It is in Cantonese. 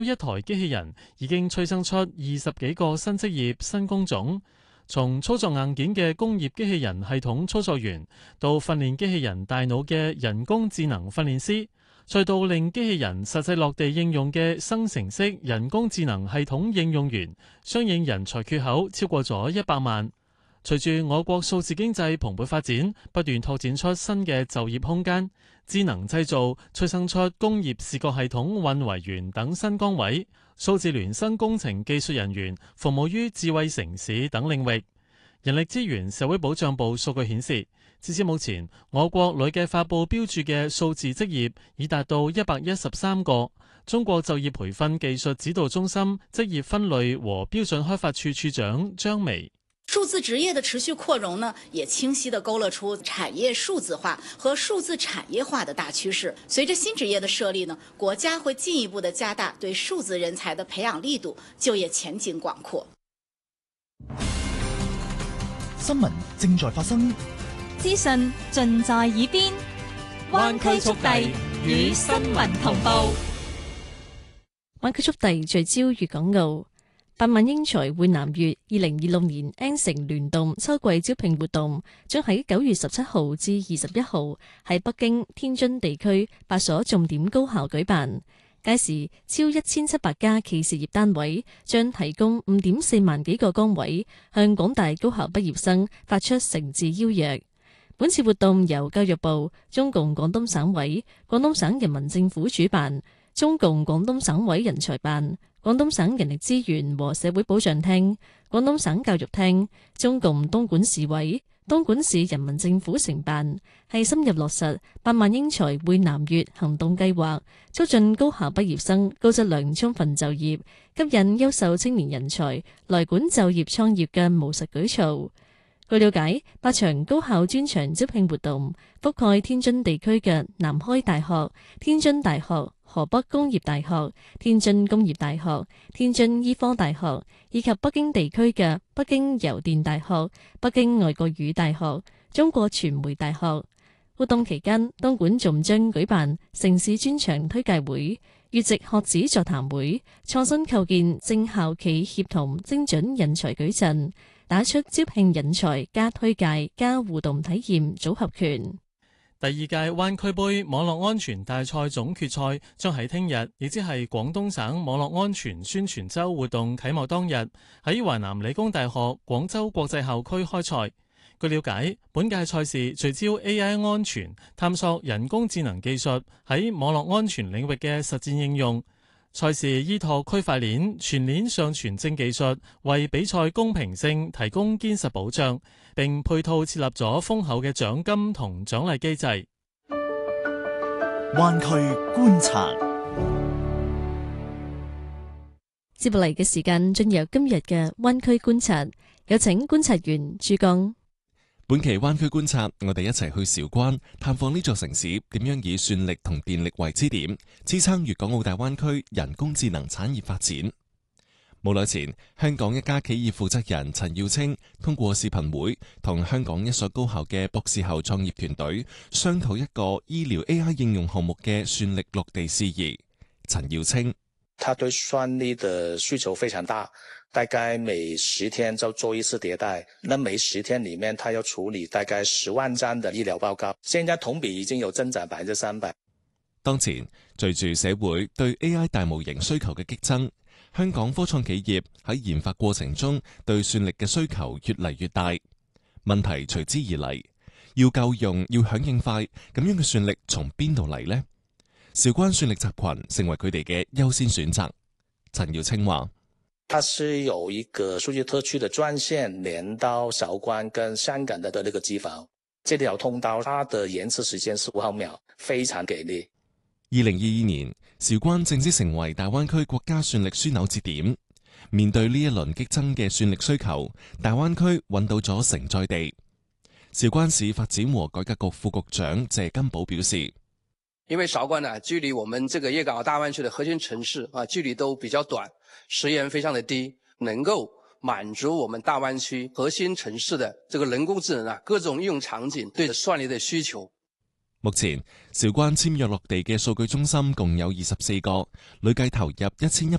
一台機器人已經催生出20幾個新職業、新工種，從操作硬件嘅工業機器人系統操作員，到訓練機器人大腦嘅人工智能訓練師，再到令機器人實際落地應用嘅生成式人工智能系統應用員，相應人才缺口超過咗100萬。隨住我國數字經濟蓬勃發展，不斷拓展出新嘅就業空間，智能製造催生出工業視覺系統運維員等新崗位，數字孿生工程技術人員服務於智慧城市等領域。人力資源社會保障部數據顯示，截至目前，我國累計發布標註嘅數字職業已達到113個。中國就業培訓技術指導中心職業分類和標準開發處處長張薇。 數字職業的持續擴容呢，也清晰地勾勒出產業數字化和數字產業化的大趨勢。隨着新職業的設立呢，國家會進一步地加大對數字人才的培養力度，就業前景廣闊。 新聞正在發生， 資訊盡在耳邊，灣區速遞與新聞同步。灣區速遞聚焦粵港澳。8萬英才會南粵2026年 N 城聯動秋季招聘活動將喺9月17號至21號喺北京、天津地區8所重點高校舉辦。屆時超1700家企事業單位將提供5.4萬幾個崗位，向廣大高校畢業生發出誠摯邀約。本次活動由教育部、中共廣東省委、廣東省人民政府主辦，中共廣東省委人才辦、廣東省人力資源和社會保障廳、廣東省教育廳、中共東莞市委、東莞市人民政府承辦，係深入落實8萬英才會南粵行動計劃，促進高校畢業生高質量充分就業，吸引優秀青年人才來莞就業創業嘅務實舉措。據了解，8場高校專場招聘活動覆蓋天津地區嘅南開大學、天津大學、河北工業大學、天津工業大學、天津醫科大學，以及北京地區嘅北京郵電大學、北京外國語大學、中國傳媒大學。活動期間，東莞仲將舉辦城市專場推介會、粵籍學子座談會，創新構建正校企協同精準人才矩陣，打出招聘引才加推介加互動體驗組合拳。 第2屆灣區杯網絡安全大賽總決賽將喺聽日，亦即係廣東省網絡安全宣傳週活動啟幕當日，喺華南理工大學廣州國際校區開賽。據了解，本屆賽事聚焦 AI 安全，探索人工智能技術喺網絡安全領域嘅實戰應用。賽事依託區塊鏈、全鏈上傳證技術，為比賽公平性提供堅實保障，並配套設立咗豐厚嘅獎金同獎勵機制。 灣區觀察， 接落嚟嘅時間進入今日嘅灣區觀察，有請觀察員朱剛。 本期灣區觀察，我哋一齊去韶關探訪呢座城市點樣以算力同電力為支點，支撐粵港澳大灣區人工智能產業發展。冇耐前，香港一家企業負責人陳耀清通過視頻會同香港一所高校嘅博士後創業團隊商討一個醫療 AI 應用項目嘅算力落地事宜。陳耀清： 他對算力的需求非常大，大概每10天就做一次迭代，那每10天裏面他要處理大概10萬張的醫療報告，現在同比已經有增長300%。 當前隨住社會對 AI 大模型需求嘅激增，香港科創企業喺研發過程中對算力嘅需求越嚟越大，問題隨之而嚟，要夠用，要響應快，咁樣嘅算力從邊度嚟呢？韶關算力集群成為佢哋嘅優先選擇。陳耀清話： 它是有一個數據特區的專線連到韶關跟香港的那個機房，這條通道它的延遲時間15毫秒，非常給力。 2022年，韶關正式成為大灣區國家算力樞紐節點。面對呢一輪激增嘅算力需求，大灣區揾到咗承載地。韶關市發展和改革局副局長謝金寶表示： 因為韶關呢，距離我們這個粵港澳大灣區的核心城市距離都比較短，時延非常的低，能夠滿足我們大灣區核心城市的這個人工智能各種應用場景對算力的需求。 目前韶關簽約落地嘅數據中心共有24個，累計投入1100